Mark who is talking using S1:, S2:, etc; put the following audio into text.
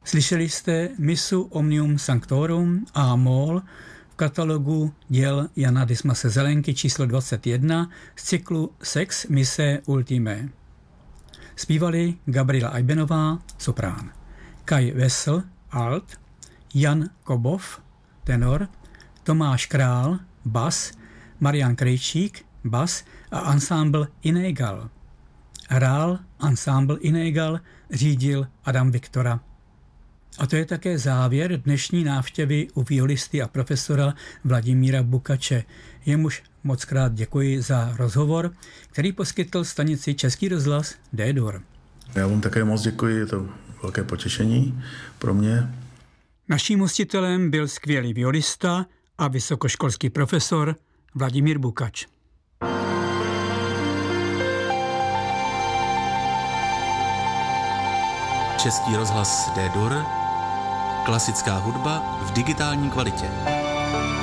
S1: Slyšeli jste Missu Omnium Sanctorum a Mol v katalogu děl Jana Dismase Zelenky číslo 21 z cyklu Sex Mise Ultime. Zpívali Gabriela Ajbenová, soprán, Kai Wessel, alt, Jan Kobov, tenor, Tomáš Král, bas, Marian Krejčík, bas a ansámbl Inégal. Hrál ansámbl Inégal, řídil Adam Viktora. A to je také závěr dnešní návštěvy u violisty a profesora Vladimíra Bukače. Jemuž mockrát děkuji za rozhovor, který poskytl stanici Český rozhlas D-Dur.
S2: Já vám také moc děkuji, je to velké potěšení pro mě.
S1: Naším hostitelem byl skvělý violista a vysokoškolský profesor Vladimír Bukač.
S3: Český rozhlas D-Dur, klasická hudba v digitální kvalitě.